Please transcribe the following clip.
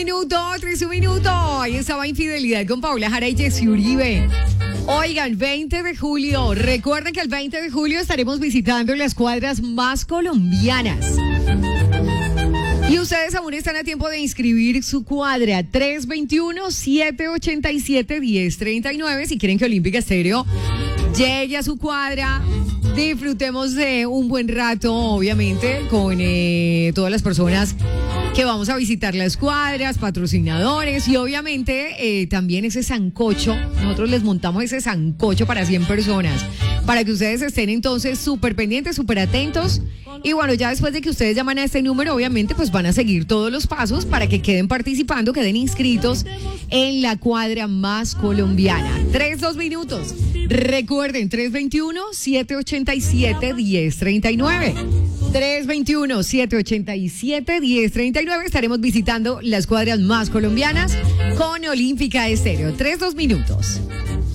Un minuto. Ahí estaba Infidelidad con Paula Jara y Jessy Uribe. Oigan, 20 de julio. Recuerden que el 20 de julio estaremos visitando las cuadras más colombianas. Y ustedes aún están a tiempo de inscribir su cuadra 321-787-1039 si quieren que Olímpica Estéreo llegue a su cuadra. Disfrutemos de un buen rato, obviamente, con todas las personas que vamos a visitar las cuadras, patrocinadores y obviamente también ese sancocho. Nosotros les montamos ese sancocho para 100 personas, para que ustedes estén entonces súper pendientes, súper atentos. Y bueno, ya después de que ustedes llaman a este número, obviamente pues van a seguir todos los pasos para que queden participando, queden inscritos en la cuadra más colombiana. 2 minutos. Recuerden, 321-787-1039. 321-787-1039. Estaremos visitando las cuadras más colombianas con Olímpica Estéreo. 2 minutos.